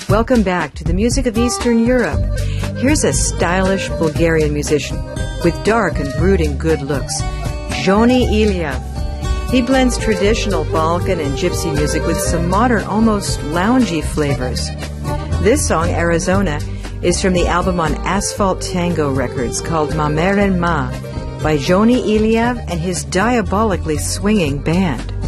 Welcome back to the music of Eastern Europe. Here's a stylish Bulgarian musician with dark and brooding good looks, Johnny Iliev. He blends traditional Balkan and gypsy music with some modern, almost loungy flavors. This song, Arizona, is from the album on Asphalt Tango Records called Ma Meren Ma by Johnny Iliev and his diabolically swinging band.